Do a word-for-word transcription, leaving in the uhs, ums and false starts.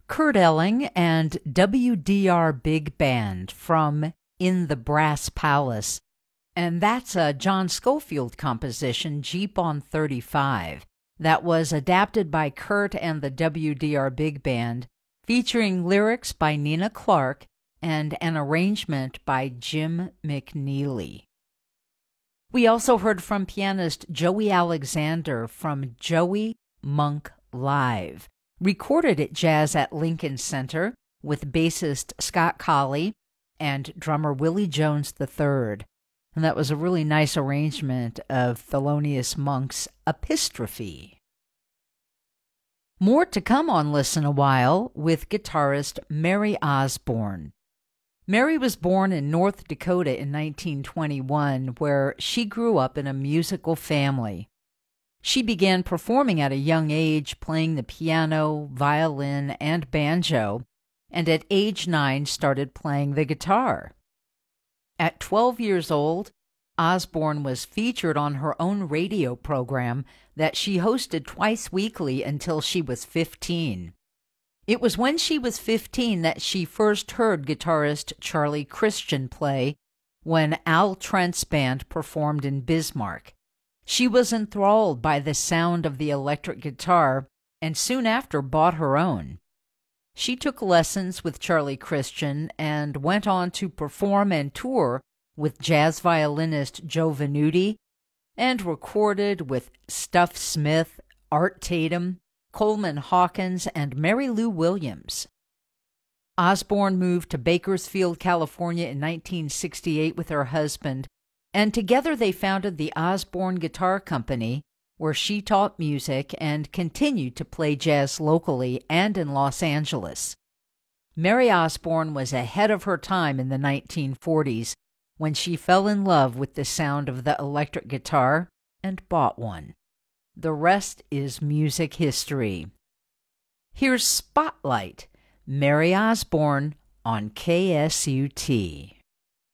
Kurt Elling and W D R Big Band from In the Brass Palace. And that's a John Scofield composition, Jeep on thirty-five, that was adapted by Kurt and the W D R Big Band, featuring lyrics by Nina Clark and an arrangement by Jim McNeely. We also heard from pianist Joey Alexander from Joey Monk Live, recorded at Jazz at Lincoln Center with bassist Scott Colley and drummer Willie Jones the third. And that was a really nice arrangement of Thelonious Monk's Epistrophe. More to come on Listen a While with guitarist Mary Osborne. Mary was born in North Dakota in nineteen twenty-one, where she grew up in a musical family. She began performing at a young age, playing the piano, violin, and banjo, and at age nine started playing the guitar. At twelve years old, Osborne was featured on her own radio program that she hosted twice weekly until she was fifteen. It was when she was fifteen that she first heard guitarist Charlie Christian play when Al Trent's band performed in Bismarck. She was enthralled by the sound of the electric guitar and soon after bought her own. She took lessons with Charlie Christian and went on to perform and tour with jazz violinist Joe Venuti and recorded with Stuff Smith, Art Tatum, Coleman Hawkins, and Mary Lou Williams. Osborne moved to Bakersfield, California in nineteen sixty-eight with her husband, and together they founded the Osborne Guitar Company, where she taught music and continued to play jazz locally and in Los Angeles. Mary Osborne was ahead of her time in the nineteen forties when she fell in love with the sound of the electric guitar and bought one. The rest is music history. Here's Spotlight, Mary Osborne on K S U T.